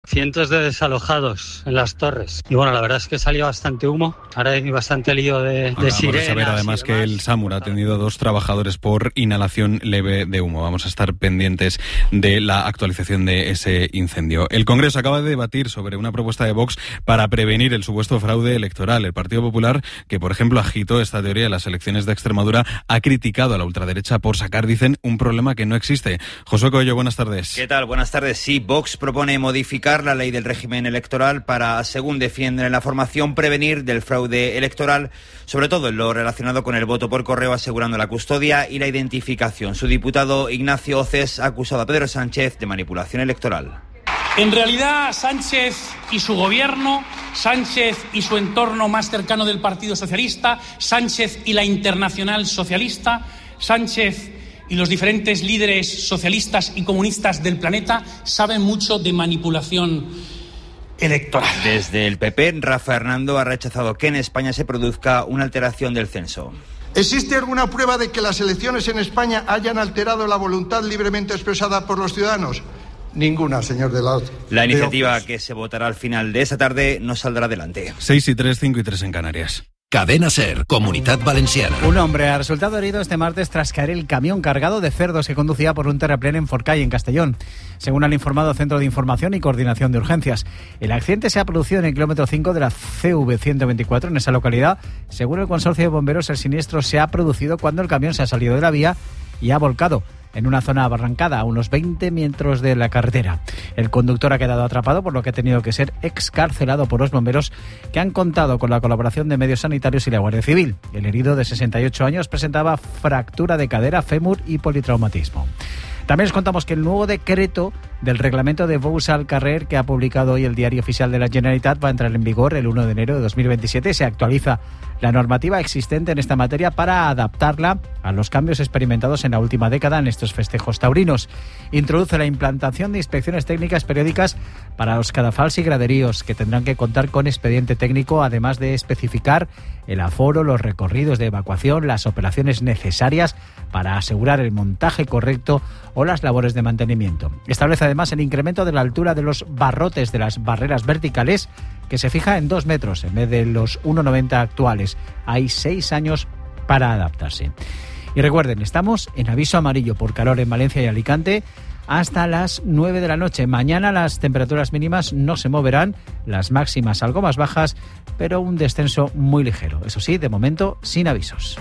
cientos de desalojados en las torres. Y bueno, la verdad es que salió bastante humo. Ahora hay bastante lío de sirenas. Vamos a saber además que el SAMUR ha atendido a 2 trabajadores por inhalación leve de humo. Vamos a estar pendientes de la actualización de ese incendio. El Congreso acaba de debatir sobre una propuesta de Vox para prevenir el supuesto fraude electoral. El Partido Popular, que por ejemplo agitó esta teoría de las elecciones de Extremadura, ha criticado a la ultraderecha por sacar, dicen, un problema que no existe. Josué Coello, buenas tardes. ¿Qué tal? Buenas tardes. Sí, Vox propone modificar la ley del régimen electoral para, según defienden en la formación, prevenir del fraude electoral, sobre todo en lo relacionado con el voto por correo, asegurando la custodia y la identificación. Su diputado Ignacio Oces ha acusado a Pedro Sánchez de manipulación electoral. En realidad, Sánchez y su gobierno, Sánchez y su entorno más cercano del Partido Socialista, Sánchez y la Internacional Socialista, Sánchez y los diferentes líderes socialistas y comunistas del planeta saben mucho de manipulación electoral. Desde el PP, Rafa Hernando ha rechazado que en España se produzca una alteración del censo. ¿Existe alguna prueba de que las elecciones en España hayan alterado la voluntad libremente expresada por los ciudadanos? Ninguna, señor de la... La iniciativa que se votará al final de esta tarde no saldrá adelante. 6:03, 5:03 en Canarias. Cadena SER, Comunidad Valenciana. Un hombre ha resultado herido este martes tras caer el camión cargado de cerdos que conducía por un terraplén en Forcall, en Castellón, según han informado Centro de Información y Coordinación de Urgencias. El accidente se ha producido en el kilómetro 5 de la CV124 en esa localidad. Según el consorcio de bomberos, el siniestro se ha producido cuando el camión se ha salido de la vía y ha volcado en una zona abarrancada a unos 20 metros de la carretera. El conductor ha quedado atrapado, por lo que ha tenido que ser excarcelado por los bomberos, que han contado con la colaboración de medios sanitarios y la Guardia Civil. El herido, de 68 años, presentaba fractura de cadera, fémur y politraumatismo. También les contamos que el nuevo decreto del reglamento de Bous al Carrer, que ha publicado hoy el Diario Oficial de la Generalitat, va a entrar en vigor el 1 de enero de 2027. Se actualiza la normativa existente en esta materia para adaptarla a los cambios experimentados en la última década en estos festejos taurinos. Introduce la implantación de inspecciones técnicas periódicas para los cadafals y graderíos, que tendrán que contar con expediente técnico, además de especificar el aforo, los recorridos de evacuación, las operaciones necesarias para asegurar el montaje correcto o las labores de mantenimiento. Establece además el incremento de la altura de los barrotes de las barreras verticales, que se fija en 2 metros en vez de los 1,90 actuales. Hay 6 años para adaptarse. Y recuerden, estamos en aviso amarillo por calor en Valencia y Alicante hasta las 9 de la noche. Mañana las temperaturas mínimas no se moverán, las máximas algo más bajas, pero un descenso muy ligero. Eso sí, de momento sin avisos.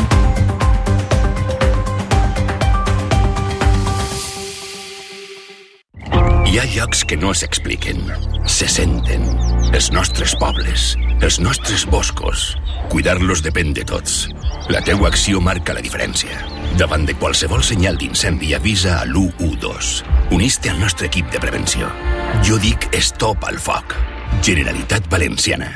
Hi ha llocs que no s'expliquen, se senten. Els nostres pobles, els nostres boscos. Cuidar-los depèn de tots. La teua acció marca la diferència. Davant de qualsevol senyal d'incendi, avisa a l'112. Unís-te al nostre equip de prevenció. Jo dic stop al foc. Generalitat Valenciana.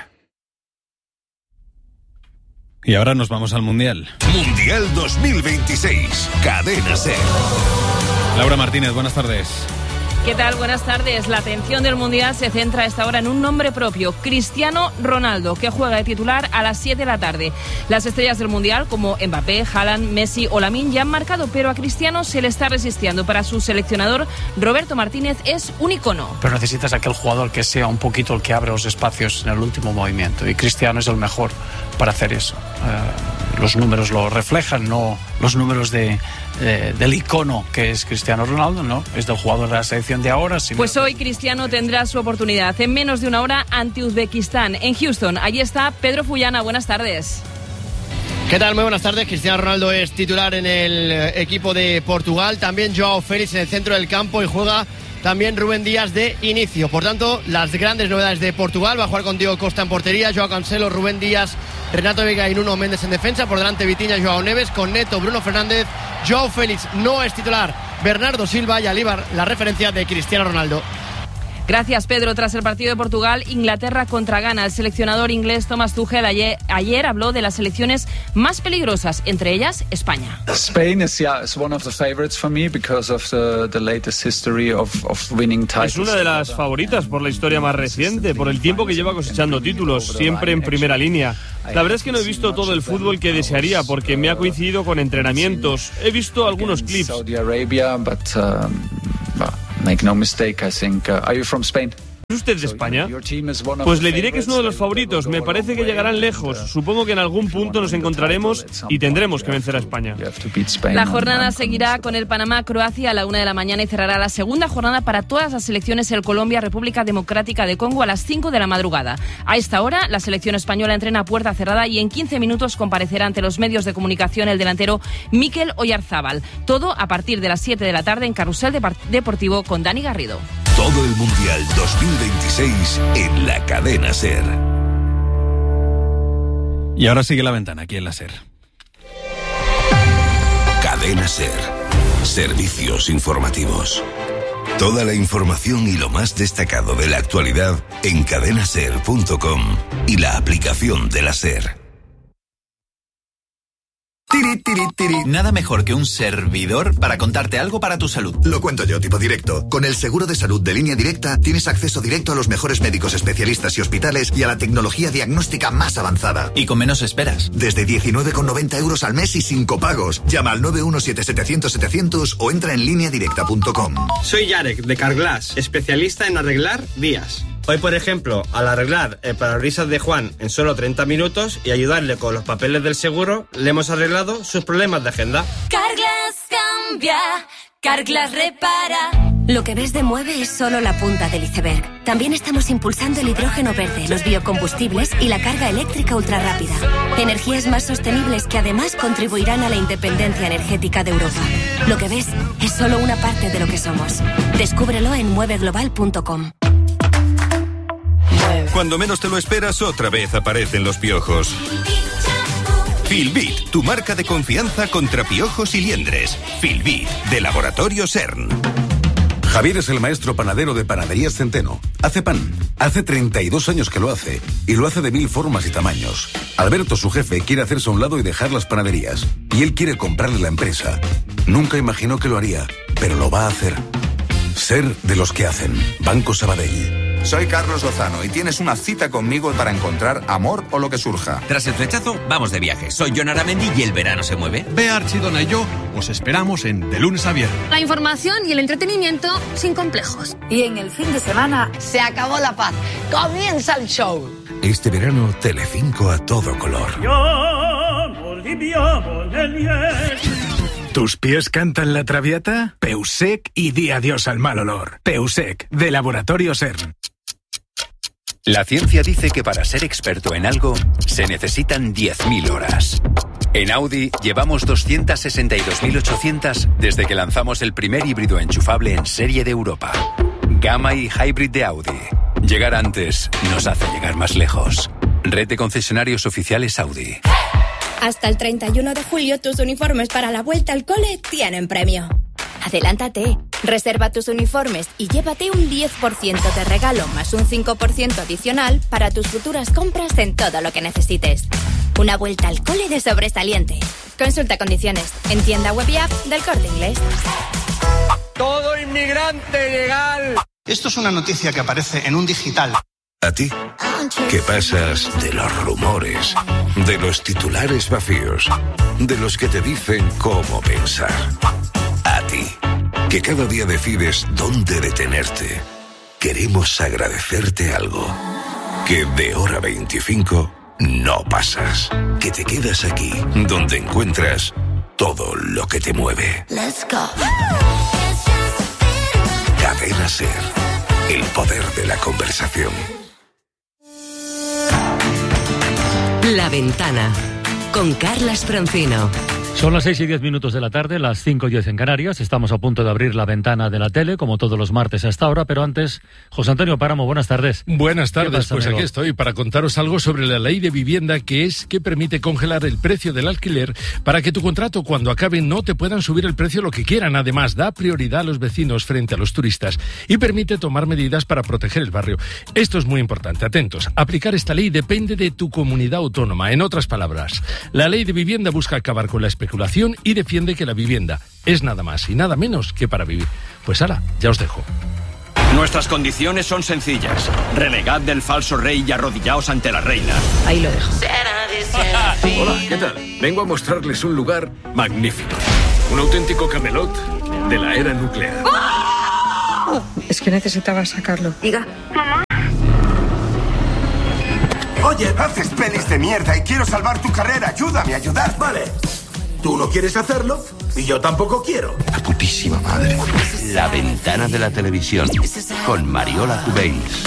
Y ahora nos vamos al Mundial. Mundial 2026. Cadena SER. Laura Martínez, buenas tardes. ¿Qué tal? Buenas tardes. La atención del Mundial se centra a esta hora en un nombre propio, Cristiano Ronaldo, que juega de titular a las 7 de la tarde. Las estrellas del Mundial, como Mbappé, Haaland, Messi o Lamine, ya han marcado, pero a Cristiano se le está resistiendo. Para su seleccionador, Roberto Martínez, es un icono. Pero necesitas aquel jugador que sea un poquito el que abre los espacios en el último movimiento, y Cristiano es el mejor para hacer eso. Los números lo reflejan, no los números del icono que es Cristiano Ronaldo, no, es del jugador de la selección de ahora. Pues hoy Cristiano tendrá su oportunidad en menos de una hora ante Uzbekistán, en Houston. Allí está Pedro Fullana, buenas tardes. ¿Qué tal? Muy buenas tardes. Cristiano Ronaldo es titular en el equipo de Portugal, también Joao Félix en el centro del campo, y juega también Rubén Díaz de inicio. Por tanto, las grandes novedades de Portugal: va a jugar con Diego Costa en portería, Joao Cancelo, Rubén Díaz, Renato Veiga y Nuno Méndez en defensa. Por delante Vitinha, Joao Neves, con Neto, Bruno Fernández. Joao Félix no es titular, Bernardo Silva, y Alíbar la referencia de Cristiano Ronaldo. Gracias, Pedro. Tras el partido de Portugal, Inglaterra contra Ghana, el seleccionador inglés Thomas Tuchel ayer habló de las selecciones más peligrosas, entre ellas España. Spain is one of the favorites for me because of the latest history of winning titles. Es una de las favoritas por la historia más reciente, por el tiempo que lleva cosechando títulos, siempre en primera línea. La verdad es que no he visto todo el fútbol que desearía porque me ha coincidido con entrenamientos. He visto algunos clips. Saudi Arabia, but make no mistake, I think. Are you from Spain? ¿Es usted de España? Pues le diré que es uno de los favoritos. Me parece que llegarán lejos. Supongo que en algún punto nos encontraremos y tendremos que vencer a España. La jornada seguirá con el Panamá-Croacia a la 1 de la mañana y cerrará la segunda jornada para todas las selecciones el Colombia-República Democrática de Congo a las 5 de la madrugada. A esta hora, la selección española entrena a puerta cerrada y en 15 minutos comparecerá ante los medios de comunicación el delantero Mikel Oyarzábal. Todo a partir de las 7 de la tarde en Carrusel Deportivo con Dani Garrido. Todo el Mundial 2026 en la cadena SER. Y ahora sigue La Ventana aquí en la SER. Cadena SER. Servicios informativos. Toda la información y lo más destacado de la actualidad en cadenaser.com y la aplicación de la SER. Tiri, tiri, tiri. Nada mejor que un servidor para contarte algo para tu salud. Lo cuento yo, tipo directo. Con el seguro de salud de Línea Directa tienes acceso directo a los mejores médicos especialistas y hospitales y a la tecnología diagnóstica más avanzada. Y con menos esperas. Desde 19,90 euros al mes y sin copagos. Llama al 917-700-700 o entra en lineadirecta.com. Soy Yarek, de Carglass, especialista en arreglar vías. Hoy, por ejemplo, al arreglar el parabrisas de Juan en solo 30 minutos y ayudarle con los papeles del seguro, le hemos arreglado sus problemas de agenda. Carglass cambia, Carglass repara. Lo que ves de Mueve es solo la punta del iceberg. También estamos impulsando el hidrógeno verde, los biocombustibles y la carga eléctrica ultrarrápida. Energías más sostenibles que además contribuirán a la independencia energética de Europa. Lo que ves es solo una parte de lo que somos. Descúbrelo en mueveglobal.com. Cuando menos te lo esperas, otra vez aparecen los piojos. Filbit, tu marca de confianza contra piojos y liendres. Filbit, de Laboratorio CERN. Javier es el maestro panadero de Panaderías Centeno. Hace pan. Hace 32 años que lo hace. Y lo hace de 1000 formas y tamaños. Alberto, su jefe, quiere hacerse a un lado y dejar las panaderías. Y él quiere comprarle la empresa. Nunca imaginó que lo haría, pero lo va a hacer. Ser de los que hacen. Banco Sabadell. Soy Carlos Lozano y tienes una cita conmigo para encontrar amor o lo que surja. Tras el flechazo, vamos de viaje. Soy Jon Aramendi y el verano se mueve. Bea Archidona y yo os esperamos en De Lunes a Viernes. La información y el entretenimiento sin complejos. Y en el fin de semana se acabó la paz. Comienza el show. Este verano, Telecinco a todo color. ¿Tus pies cantan la Traviata? Peusec y di adiós al mal olor. Peusec, de Laboratorio CERN. La ciencia dice que para ser experto en algo se necesitan 10.000 horas. En Audi llevamos 262.800 desde que lanzamos el primer híbrido enchufable en serie de Europa. Gamma y Hybrid de Audi. Llegar antes nos hace llegar más lejos. Red de concesionarios oficiales Audi. Hasta el 31 de julio tus uniformes para la vuelta al cole tienen premio. Adelántate, reserva tus uniformes y llévate un 10% de regalo más un 5% adicional para tus futuras compras en todo lo que necesites. Una vuelta al cole de sobresaliente. Consulta condiciones en tienda web y app del Corte Inglés. Todo inmigrante legal. Esto es una noticia que aparece en un digital. ¿A ti? ¿Qué pasas de los rumores, de los titulares vacíos, de los que te dicen cómo pensar? A ti, que cada día decides dónde detenerte. Queremos agradecerte algo. Que de hora 25 no pasas. Que te quedas aquí, donde encuentras todo lo que te mueve. Let's go. Cadena SER. El poder de la conversación. La Ventana, con Carlas Francino. Son las 6:10 de la tarde, las 5:10 en Canarias. Estamos a punto de abrir la ventana de la tele, como todos los martes hasta ahora, pero antes, José Antonio Páramo, buenas tardes. Buenas tardes, pasa, pues amigo? Aquí estoy para contaros algo sobre la ley de vivienda que permite congelar el precio del alquiler para que tu contrato cuando acabe no te puedan subir el precio lo que quieran. Además, da prioridad a los vecinos frente a los turistas y permite tomar medidas para proteger el barrio. Esto es muy importante, atentos. Aplicar esta ley depende de tu comunidad autónoma. En otras palabras, la ley de vivienda busca acabar con la especulación y defiende que la vivienda es nada más y nada menos que para vivir. Pues ahora, ya os dejo. Nuestras condiciones son sencillas. Renegad del falso rey y arrodillaos ante la reina. Ahí lo dejo. Hola, ¿qué tal? Vengo a mostrarles un lugar magnífico. Un auténtico Camelot de la era nuclear. Es Es que necesitaba sacarlo. Diga. Mamá. Oye, haces pelis de mierda y quiero salvar tu carrera. Ayúdame a ayudar. Vale. Tú no quieres hacerlo y yo tampoco quiero. La putísima madre. La ventana de la televisión con Mariola Cubells.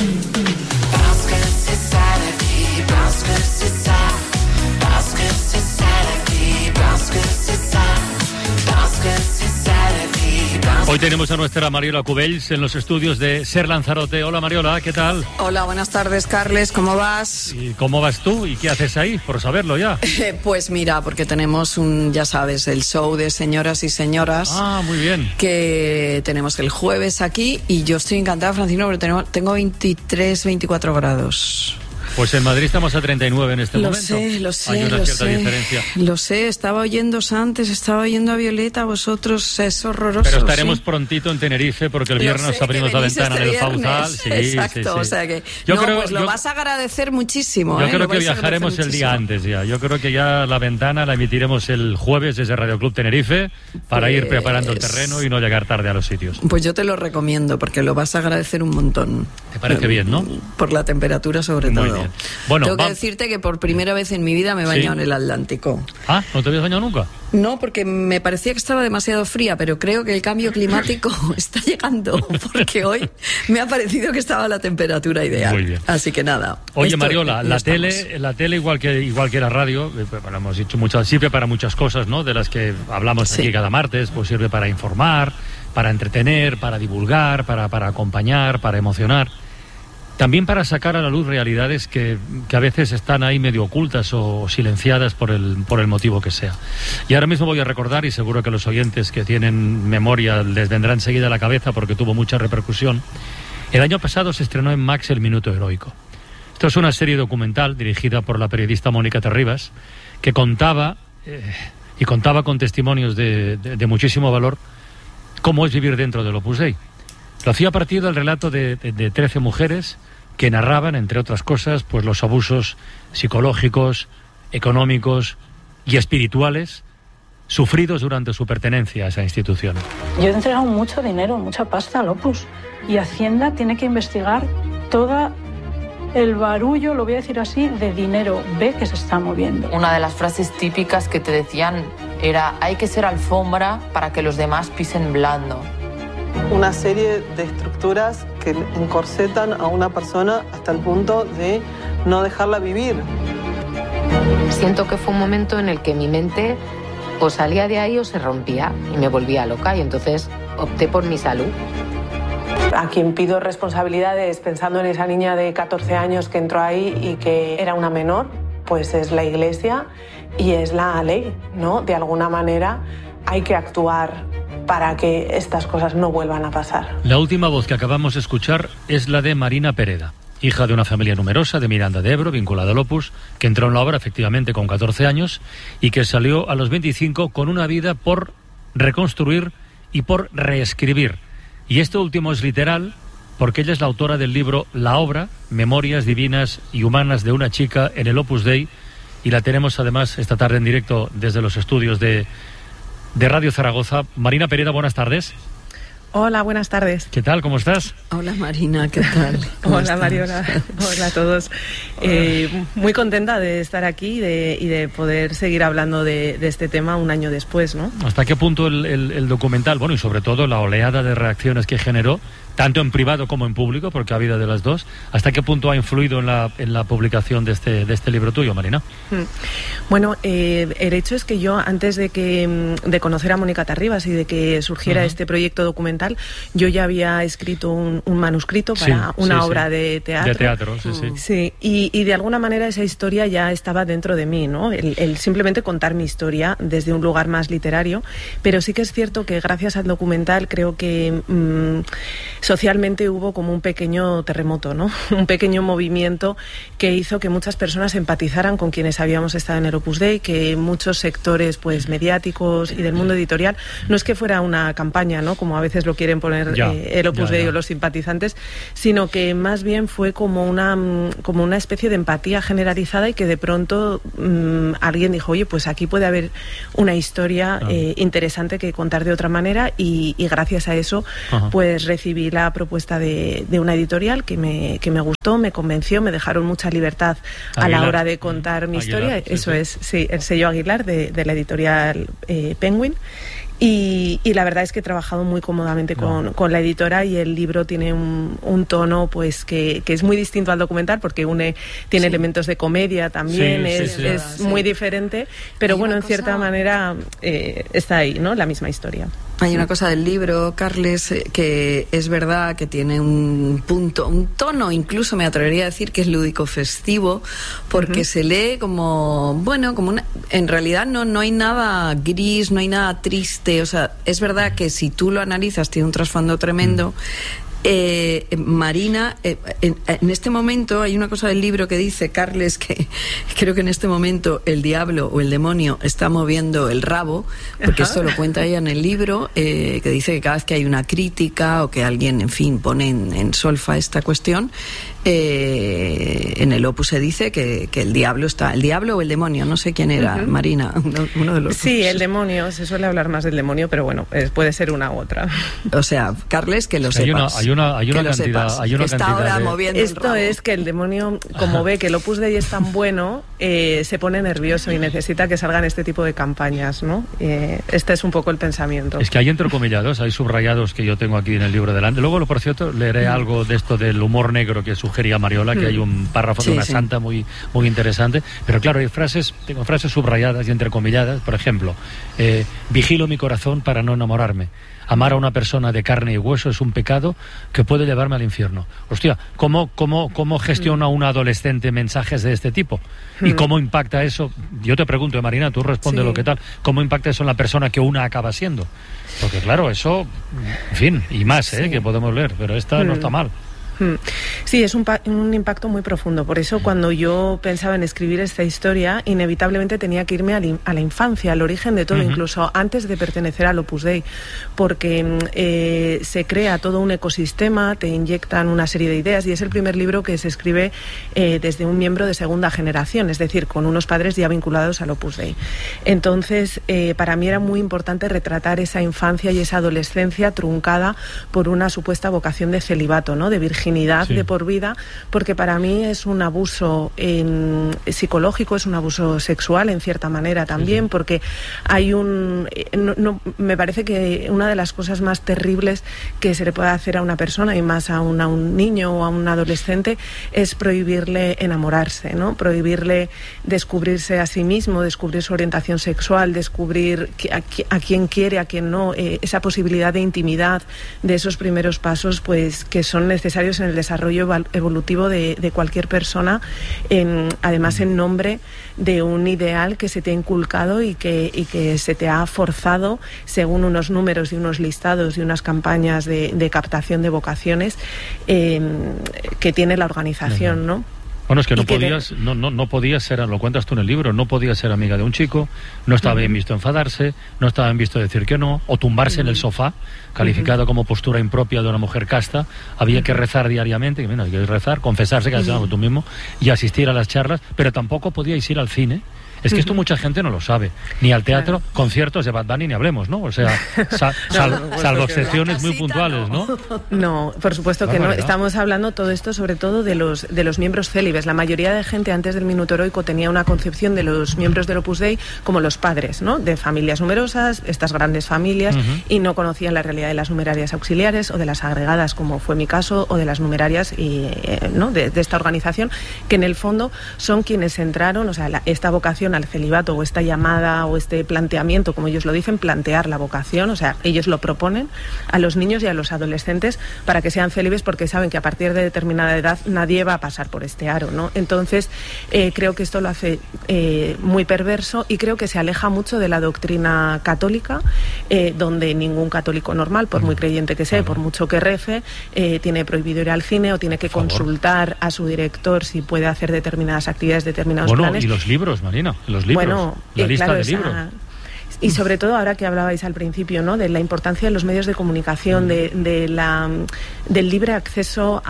Hoy tenemos a nuestra Mariola Cubells en los estudios de Ser Lanzarote. Hola Mariola, ¿qué tal? Hola, buenas tardes, Carles, ¿cómo vas? ¿Y cómo vas tú? ¿Y qué haces ahí? Por saberlo ya. Pues mira, porque tenemos ya sabes, el show de señoras y señoras. Ah, muy bien. Que tenemos el jueves aquí y yo estoy encantada, Francino, porque tengo 23, 24 grados. Pues en Madrid estamos a 39 en este momento. Lo sé. Hay una cierta diferencia. Lo sé, estaba oyéndoos antes, estaba oyendo a Violeta, vosotros, es horroroso. Pero estaremos prontito en Tenerife porque el viernes abrimos la ventana en el Fauzal. Sí, exacto, sí. O sea que lo vas a agradecer muchísimo. Yo creo que viajaremos el día antes ya. Yo creo que ya la ventana la emitiremos el jueves desde Radio Club Tenerife para ir preparando el terreno y no llegar tarde a los sitios. Pues yo te lo recomiendo porque lo vas a agradecer un montón. ¿Te parece bien, no? Por la temperatura sobre todo. Muy bien. Bueno, tengo que decirte que por primera vez en mi vida me he bañado en el Atlántico. Ah, ¿no te habías bañado nunca? No, porque me parecía que estaba demasiado fría, pero creo que el cambio climático está llegando, porque hoy me ha parecido que estaba la temperatura ideal. Muy bien. Así que nada. Oye, Mariola, la tele igual que la radio, bueno, hemos dicho mucho, sirve para muchas cosas, ¿no? De las que hablamos aquí cada martes, pues sirve para informar, para entretener, para divulgar, para acompañar, para emocionar. También para sacar a la luz realidades que a veces están ahí medio ocultas o silenciadas por el motivo que sea. Y ahora mismo voy a recordar, y seguro que los oyentes que tienen memoria les vendrá enseguida a la cabeza porque tuvo mucha repercusión. El año pasado se estrenó en Max El Minuto Heroico. Esto es una serie documental dirigida por la periodista Mónica Terribas que contaba con testimonios de muchísimo valor cómo es vivir dentro del Opus Dei. Lo hacía a partir del relato de 13 mujeres que narraban, entre otras cosas, pues los abusos psicológicos, económicos y espirituales sufridos durante su pertenencia a esa institución. Yo he entregado mucho dinero, mucha pasta al Opus, y Hacienda tiene que investigar todo el barullo, lo voy a decir así, de dinero B que se está moviendo. Una de las frases típicas que te decían era: hay que ser alfombra para que los demás pisen blando. Una serie de estructuras que encorsetan a una persona hasta el punto de no dejarla vivir. Siento que fue un momento en el que mi mente o salía de ahí o se rompía y me volvía loca, y entonces opté por mi salud. A quien pido responsabilidades pensando en esa niña de 14 años que entró ahí y que era una menor, pues es la Iglesia y es la ley, ¿no? De alguna manera hay que actuar para que estas cosas no vuelvan a pasar. La última voz que acabamos de escuchar es la de Marina Pereda, hija de una familia numerosa de Miranda de Ebro, vinculada al Opus, que entró en la obra efectivamente con 14 años y que salió a los 25 con una vida por reconstruir y por reescribir. Y esto último es literal, porque ella es la autora del libro La Obra, Memorias Divinas y Humanas de una chica en el Opus Dei, y la tenemos además esta tarde en directo desde los estudios de Radio Zaragoza. Marina Pereda, buenas tardes. Hola, buenas tardes. ¿Qué tal? ¿Cómo estás? Hola Marina, ¿qué tal? Hola Mariola, hola a todos. Muy contenta de estar aquí y de poder seguir hablando de este tema un año después, ¿no? ¿Hasta qué punto el documental, bueno, y sobre todo la oleada de reacciones que generó, tanto en privado como en público, porque ha habido de las dos, hasta qué punto ha influido en la publicación de este libro tuyo, Marina? Bueno, el hecho es que yo, antes de conocer a Mónica Terribas y de que surgiera este proyecto documental, yo ya había escrito un manuscrito para una obra de teatro. De teatro, sí. Sí, y de alguna manera esa historia ya estaba dentro de mí, ¿no? El simplemente contar mi historia desde un lugar más literario, pero sí que es cierto que gracias al documental creo que socialmente hubo como un pequeño terremoto, ¿no? Un pequeño movimiento que hizo que muchas personas empatizaran con quienes habíamos estado en el Opus Dei, que muchos sectores pues mediáticos y del mundo editorial, no es que fuera una campaña, ¿no? Como a veces lo quieren poner el Opus Dei o los simpatizantes, sino que más bien fue como una especie de empatía generalizada, y que de pronto alguien dijo, oye, pues aquí puede haber una historia interesante que contar de otra manera, y gracias a eso pues recibí recibí la propuesta de una editorial que me gustó, me convenció, me dejaron mucha libertad a la hora de contar mi historia. Eso es, sí, el sello Aguilar de la editorial Penguin. Y la verdad es que he trabajado muy cómodamente con la editora, y el libro tiene un tono pues que es muy distinto al documental, porque tiene elementos de comedia también, es muy diferente, pero bueno, en cierta manera está ahí, ¿no? La misma historia. Hay una cosa del libro, Carles, que es verdad que tiene un tono, incluso me atrevería a decir que es lúdico festivo, porque se lee como en realidad no hay nada gris, no hay nada triste, o sea, es verdad que si tú lo analizas tiene un trasfondo tremendo. Marina, en este momento hay una cosa del libro que dice, Carles, que creo que en este momento el diablo o el demonio está moviendo el rabo, porque esto lo cuenta ella en el libro, que dice que cada vez que hay una crítica o que alguien, en fin, pone en solfa esta cuestión, en el opus se dice que el diablo o el demonio, no sé quién era, Marina, uno de los dos. Sí, el demonio, se suele hablar más del demonio, pero bueno, puede ser una u otra. O sea, Carles, que lo sepas. Hay una cantidad Esto es que el demonio, como ve que el Opus Dei es tan bueno, se pone nervioso y necesita que salgan este tipo de campañas, ¿no? Este es un poco el pensamiento. Es que hay entrecomillados, hay subrayados que yo tengo aquí en el libro delante. Luego, por cierto, leeré algo de esto del humor negro que sugería Mariola, que hay un párrafo de una santa muy interesante. Pero claro, tengo frases subrayadas y entrecomilladas. Por ejemplo, vigilo mi corazón para no enamorarme. Amar a una persona de carne y hueso es un pecado que puede llevarme al infierno. Hostia, ¿cómo gestiona un adolescente mensajes de este tipo? ¿Y cómo impacta eso? Yo te pregunto, Marina, tú responde lo que tal. ¿Cómo impacta eso en la persona que una acaba siendo? Porque claro, eso, en fin, y más, que podemos leer, pero esta no está mal. Sí, es un impacto muy profundo. Por eso cuando yo pensaba en escribir esta historia, inevitablemente tenía que irme a la infancia, al origen de todo, incluso antes de pertenecer al Opus Dei, porque se crea todo un ecosistema, te inyectan una serie de ideas, y es el primer libro que se escribe desde un miembro de segunda generación, es decir, con unos padres ya vinculados al Opus Dei. Entonces, para mí era muy importante retratar esa infancia y esa adolescencia truncada por una supuesta vocación de celibato, ¿no? De virginidad de por vida, porque para mí es un abuso psicológico, es un abuso sexual en cierta manera también, porque hay me parece que una de las cosas más terribles que se le puede hacer a una persona, y más a un niño o a un adolescente, es prohibirle enamorarse, ¿no? Prohibirle descubrirse a sí mismo, descubrir su orientación sexual, descubrir a quién quiere, a quién no, esa posibilidad de intimidad, de esos primeros pasos pues que son necesarios en el desarrollo evolutivo de cualquier persona, además en nombre de un ideal que se te ha inculcado y que se te ha forzado según unos números y unos listados y unas campañas de captación de vocaciones que tiene la organización, ¿no? Bueno, es que no podías ser, lo cuentas tú en el libro, no podías ser amiga de un chico, no estaba bien visto enfadarse, no estaba bien visto decir que no, o tumbarse en el sofá, calificado como postura impropia de una mujer casta. Había que rezar diariamente, hay que rezar, confesarse, que has tú mismo, y asistir a las charlas, pero tampoco podíais ir al cine. Es que esto mucha gente no lo sabe. Ni al teatro, conciertos de Bad Bunny ni hablemos, ¿no? O sea, salvo excepciones muy puntuales, ¿no? No, por supuesto que no. Estamos hablando todo esto sobre todo de los miembros célibes. La mayoría de gente antes del Minuto Heroico tenía una concepción de los miembros del Opus Dei como los padres, ¿no? De familias numerosas, estas grandes familias, y no conocían la realidad de las numerarias auxiliares o de las agregadas, como fue mi caso, o de las numerarias ¿no? de esta organización, que en el fondo son quienes entraron, o sea, esta vocación al celibato, o esta llamada o este planteamiento, como ellos lo dicen, plantear la vocación, o sea, ellos lo proponen a los niños y a los adolescentes para que sean célibes, porque saben que a partir de determinada edad nadie va a pasar por este aro, ¿no? Entonces, creo que esto lo hace muy perverso, y creo que se aleja mucho de la doctrina católica, donde ningún católico normal, por muy creyente que sea, por mucho que rece, tiene prohibido ir al cine o tiene que consultar a su director si puede hacer determinadas actividades, determinados planes. Y los libros, Marina, los libros, la lista de libros. Y sobre todo, ahora que hablabais al principio, ¿no?, de la importancia de los medios de comunicación, del libre acceso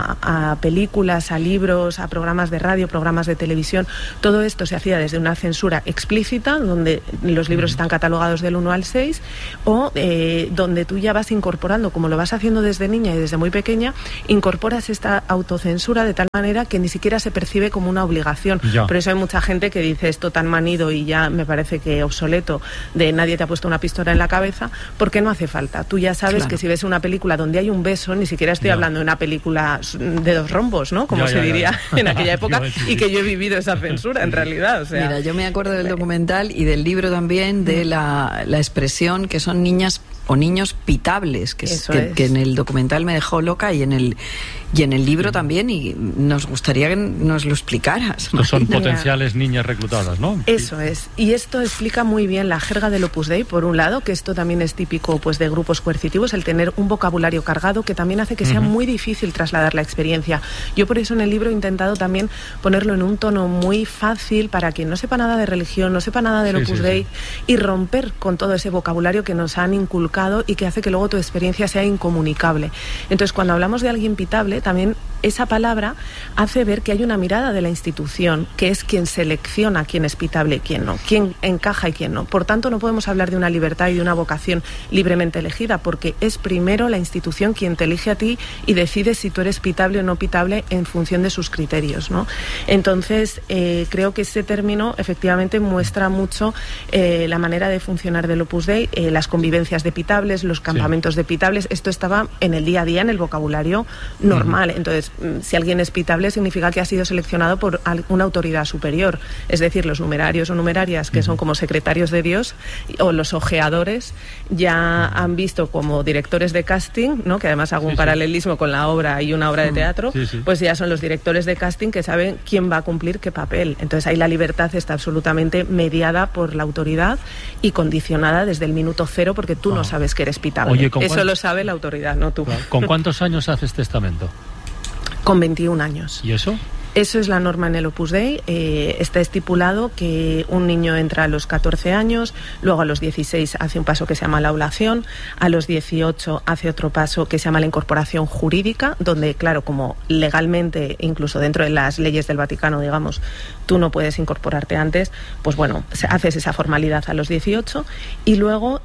a películas, a libros, a programas de radio, programas de televisión. Todo esto se hacía desde una censura explícita, donde los libros están catalogados del 1 al 6, o donde tú ya vas incorporando, como lo vas haciendo desde niña y desde muy pequeña, incorporas esta autocensura de tal manera que ni siquiera se percibe como una obligación. Ya. Por eso hay mucha gente que dice esto tan manido y ya me parece que obsoleto, de nadie te ha puesto una pistola en la cabeza, porque no hace falta. Tú ya sabes que si ves una película donde hay un beso, ni siquiera estoy hablando de una película de 2 rombos, ¿no?, como se diría en aquella época, y que yo he vivido esa censura en realidad. O sea, mira, yo me acuerdo del documental y del libro también de la expresión que son niñas o niños pitables, que en el documental me dejó loca, y en el libro también, y nos gustaría que nos lo explicaras. Estos son potenciales niñas reclutadas, ¿no? Eso es. Y esto explica muy bien la jerga del Opus Dei, por un lado, que esto también es típico, pues, de grupos coercitivos, el tener un vocabulario cargado que también hace que sea muy difícil trasladar la experiencia. Yo por eso en el libro he intentado también ponerlo en un tono muy fácil para quien no sepa nada de religión, no sepa nada del Opus Dei, y romper con todo ese vocabulario que nos han inculcado y que hace que luego tu experiencia sea incomunicable. Entonces, cuando hablamos de alguien pitable, también esa palabra hace ver que hay una mirada de la institución, que es quien selecciona quién es pitable y quién no, quién encaja y quién no. Por tanto, no podemos hablar de una libertad y de una vocación libremente elegida, porque es primero la institución quien te elige a ti y decide si tú eres pitable o no pitable en función de sus criterios, ¿no? Entonces, creo que ese término efectivamente muestra mucho la manera de funcionar del Opus Dei, las convivencias de pitables, los campamentos de pitables. Esto estaba en el día a día, en el vocabulario normal. Entonces, si alguien es pitable, significa que ha sido seleccionado por una autoridad superior, es decir, los numerarios o numerarias, que son como secretarios de Dios, o los ojeadores, ya han visto como directores de casting, ¿no?, que además hago un paralelismo con la obra y una obra de teatro, pues ya son los directores de casting que saben quién va a cumplir qué papel. Entonces ahí la libertad está absolutamente mediada por la autoridad y condicionada desde el minuto cero, porque tú no sabes que eres pitable. Oye, eso lo sabe la autoridad, no tú. ¿Con cuántos años haces testamento? Con 21 años. ¿Y eso? Eso es la norma en el Opus Dei. Está estipulado que un niño entra a los 14 años, luego a los 16 hace un paso que se llama la oblación, a los 18 hace otro paso que se llama la incorporación jurídica, donde, claro, como legalmente, incluso dentro de las leyes del Vaticano, digamos, tú no puedes incorporarte antes, pues bueno, haces esa formalidad a los 18, y luego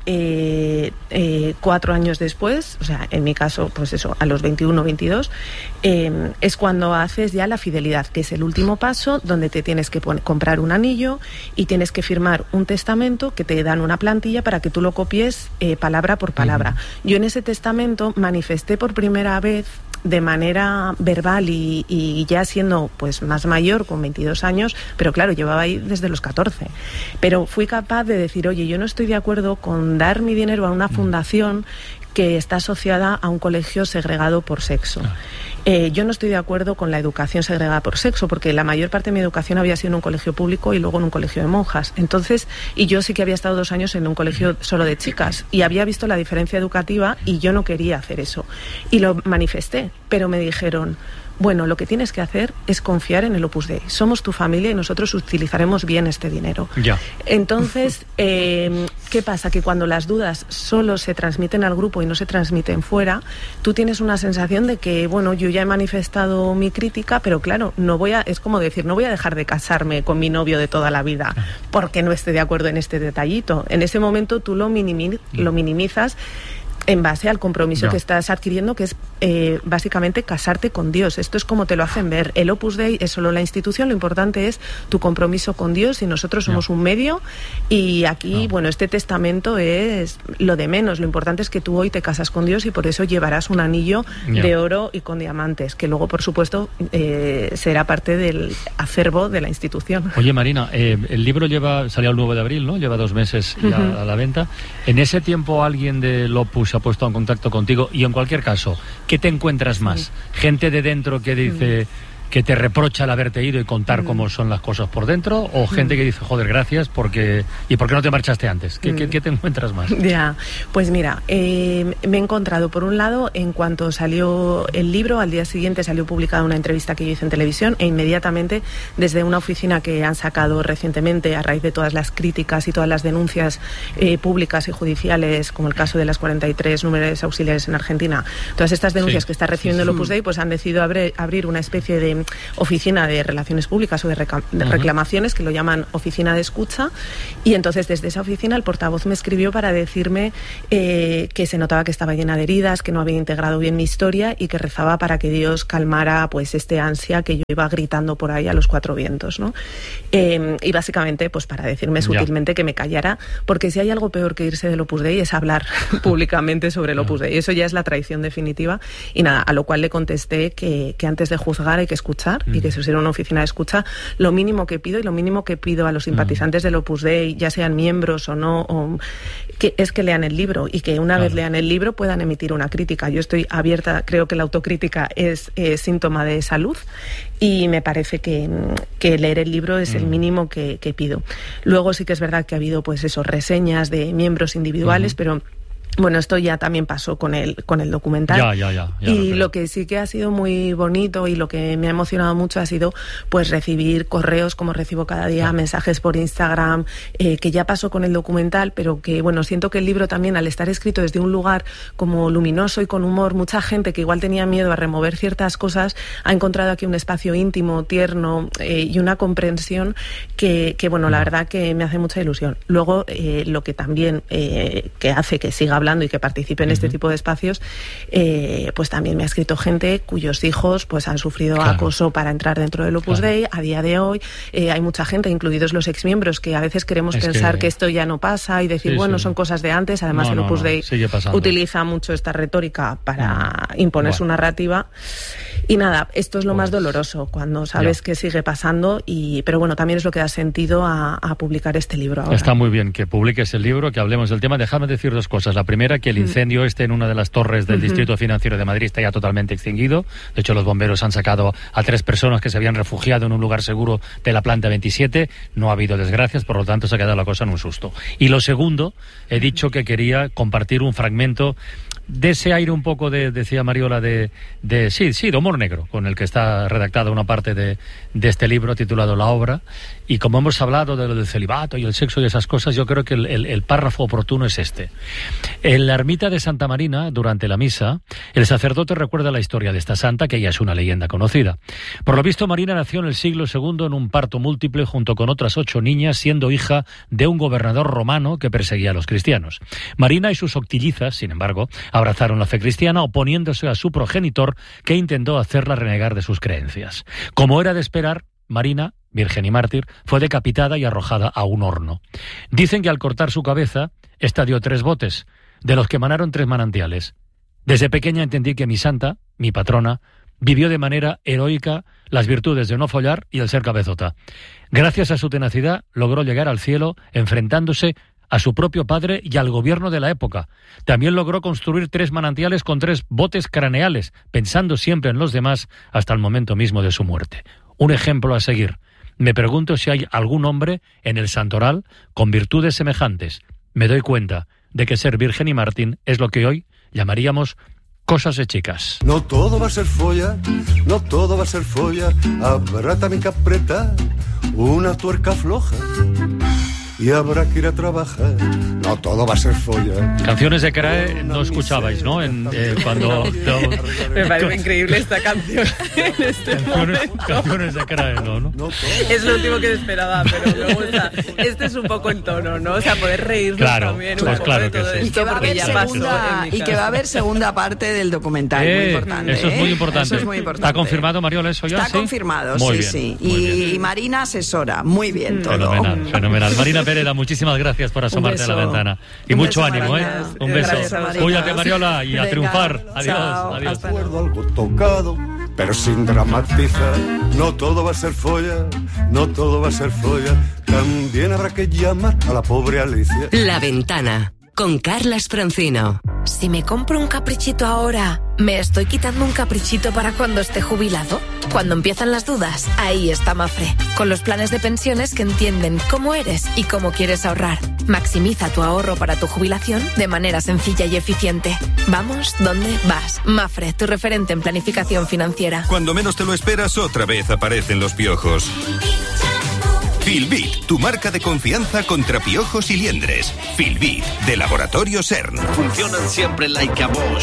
4 años después, o sea, en mi caso, pues eso, a los 21 o 22, es cuando haces ya la fidelidad, que es el último paso, donde te tienes que comprar un anillo y tienes que firmar un testamento que te dan una plantilla para que tú lo copies palabra por palabra. Yo en ese testamento manifesté por primera vez de manera verbal y ya siendo pues más mayor, con 22 años, pero claro, llevaba ahí desde los 14. Pero fui capaz de decir, oye, yo no estoy de acuerdo con dar mi dinero a una fundación que está asociada a un colegio segregado por sexo. Yo no estoy de acuerdo con la educación segregada por sexo, porque la mayor parte de mi educación había sido en un colegio público y luego en un colegio de monjas. Entonces, y yo sí que había estado 2 años en un colegio solo de chicas y había visto la diferencia educativa y yo no quería hacer eso. Y lo manifesté, pero me dijeron, bueno, lo que tienes que hacer es confiar en el Opus Dei. Somos tu familia y nosotros utilizaremos bien este dinero. Ya. Entonces, ¿qué pasa? Que cuando las dudas solo se transmiten al grupo y no se transmiten fuera, tú tienes una sensación de que, bueno, yo ya he manifestado mi crítica, pero claro, es como decir, no voy a dejar de casarme con mi novio de toda la vida porque no esté de acuerdo en este detallito. En ese momento tú lo minimizas en base al compromiso que estás adquiriendo, que es básicamente casarte con Dios. Esto es como te lo hacen ver. El Opus Dei es solo la institución, lo importante es tu compromiso con Dios y nosotros somos un medio y aquí, bueno, este testamento es lo de menos. Lo importante es que tú hoy te casas con Dios y por eso llevarás un anillo de oro y con diamantes, que luego, por supuesto, será parte del acervo de la institución. Oye, Marina, el libro salió el 9 de abril, ¿no? Lleva 2 meses ya a la venta. ¿En ese tiempo alguien del Opus se ha puesto en contacto contigo? Y en cualquier caso, ¿qué te encuentras más? Gente de dentro que dice, que te reprocha el haberte ido y contar cómo son las cosas por dentro, o gente que dice, joder, gracias, ¿y por qué no te marchaste antes? ¿Qué te encuentras más? Ya, pues mira, me he encontrado, por un lado, en cuanto salió el libro, al día siguiente salió publicada una entrevista que yo hice en televisión, e inmediatamente, desde una oficina que han sacado recientemente, a raíz de todas las críticas y todas las denuncias públicas y judiciales, como el caso de las 43 números auxiliares en Argentina, todas estas denuncias que está recibiendo el Opus Dei, pues han decidido abrir una especie de oficina de relaciones públicas o de reclamaciones, que lo llaman oficina de escucha, y entonces desde esa oficina el portavoz me escribió para decirme que se notaba que estaba llena de heridas, que no había integrado bien mi historia y que rezaba para que Dios calmara pues este ansia que yo iba gritando por ahí a los cuatro vientos, ¿no? Y básicamente pues para decirme sutilmente que me callara, porque si hay algo peor que irse del Opus Dei es hablar públicamente sobre el Opus Dei. Eso ya es la traición definitiva. Y nada, a lo cual le contesté que antes de juzgar hay que escuchar, y que eso será una oficina de escucha. Lo mínimo que pido, y lo mínimo que pido a los simpatizantes del Opus Dei, ya sean miembros o no, es que lean el libro, y que una vez lean el libro puedan emitir una crítica. Yo estoy abierta, creo que la autocrítica es síntoma de salud, y me parece que leer el libro es el mínimo que pido. Luego sí que es verdad que ha habido pues eso, reseñas de miembros individuales, pero bueno, esto ya también pasó con el documental. Ya lo que sí que ha sido muy bonito y lo que me ha emocionado mucho ha sido pues recibir correos, como recibo cada día, mensajes por Instagram, que ya pasó con el documental, pero que bueno, siento que el libro también, al estar escrito desde un lugar como luminoso y con humor, mucha gente que igual tenía miedo a remover ciertas cosas ha encontrado aquí un espacio íntimo, tierno, y una comprensión que bueno, la verdad que me hace mucha ilusión. Luego, lo que también que hace que siga hablando y que participe en este tipo de espacios, pues también me ha escrito gente cuyos hijos pues han sufrido acoso para entrar dentro del Opus Dei. A día de hoy hay mucha gente, incluidos los exmiembros, que a veces queremos pensar que esto ya no pasa y decir, son cosas de antes. Además, el Opus Dei utiliza mucho esta retórica para imponer su narrativa. Y nada, esto es lo más doloroso, cuando sabes que sigue pasando, pero bueno, también es lo que da sentido a publicar este libro ahora. Está muy bien que publiques el libro, que hablemos del tema. Déjame decir dos cosas. La primera, que el incendio en una de las torres del Distrito Financiero de Madrid está ya totalmente extinguido. De hecho, los bomberos han sacado a 3 personas que se habían refugiado en un lugar seguro de la planta 27. No ha habido desgracias, por lo tanto se ha quedado la cosa en un susto. Y lo segundo, he dicho que quería compartir un fragmento de ese aire un poco decía Mariola, de humor negro, con el que está redactada una parte de este libro titulado La Obra. Y como hemos hablado de lo del celibato y el sexo y esas cosas, yo creo que el párrafo oportuno es este. En la ermita de Santa Marina, durante la misa, el sacerdote recuerda la historia de esta santa, que ya es una leyenda conocida. Por lo visto, Marina nació en el siglo II en un parto múltiple junto con otras 8 niñas, siendo hija de un gobernador romano que perseguía a los cristianos. Marina y sus octillizas, sin embargo, abrazaron la fe cristiana, oponiéndose a su progenitor, que intentó hacerla renegar de sus creencias. Como era de esperar, Marina, virgen y mártir, fue decapitada y arrojada a un horno. Dicen que al cortar su cabeza, esta dio 3 botes, de los que emanaron 3 manantiales. Desde pequeña entendí que mi santa, mi patrona, vivió de manera heroica las virtudes de no follar y el ser cabezota. Gracias a su tenacidad, logró llegar al cielo, enfrentándose a su propio padre y al gobierno de la época. También logró construir 3 manantiales con 3 botes craneales, pensando siempre en los demás hasta el momento mismo de su muerte. Un ejemplo a seguir. Me pregunto si hay algún hombre en el santoral con virtudes semejantes. Me doy cuenta de que ser virgen y mártir es lo que hoy llamaríamos cosas de chicas. No todo va a ser folla, no todo va a ser folla. Habrá también que apretar una tuerca floja y habrá que ir a trabajar. No todo va a ser folla. Canciones de Crae no escuchabais, ¿no? Cuando me parece increíble esta canción en este momento. Canciones de Crae, ¿no? Es lo último que esperaba, pero luego este es un poco el tono, ¿no? O sea, poder reírnos también un poco de todo esto, y que va a haber que va a haber segunda parte del documental, muy importante. Eso es muy importante. Eso es muy importante. ¿Está confirmado, Mariola, eso ya? Está confirmado, muy sí, bien, sí. Y Marina asesora, muy bien todo. Fenomenal. Marina Pereda, muchísimas gracias por asomarte a la ventana. Y mucho ánimo, Un beso. Cuídate, Mariola, y a triunfar. Adiós. Algo tocado, pero sin dramatizar. No todo va a ser folla, no todo va a ser folla. También habrá que llamar a la pobre Alicia. La Ventana, con Carlas Francino. Si me compro un caprichito ahora, ¿me estoy quitando un caprichito para cuando esté jubilado? Cuando empiezan las dudas, ahí está Mafre, con los planes de pensiones que entienden cómo eres y cómo quieres ahorrar. Maximiza tu ahorro para tu jubilación de manera sencilla y eficiente. Vamos, ¿dónde vas? Mafre, tu referente en planificación financiera. Cuando menos te lo esperas, otra vez aparecen los piojos. Filbit, tu marca de confianza contra piojos y liendres. Filbit, de Laboratorio CERN. Funcionan siempre like a boss.